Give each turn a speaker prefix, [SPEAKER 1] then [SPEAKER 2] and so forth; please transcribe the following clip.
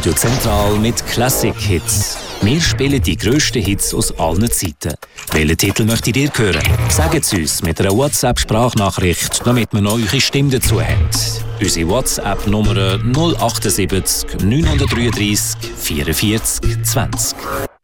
[SPEAKER 1] Radio Zentral mit Classic Hits. Wir spielen die grössten Hits aus allen Zeiten. Welchen Titel möchtet ihr hören? Sagt es uns mit einer WhatsApp-Sprachnachricht, damit wir noch eure Stimme dazu haben. Unsere WhatsApp-Nummer 078 933 44 20.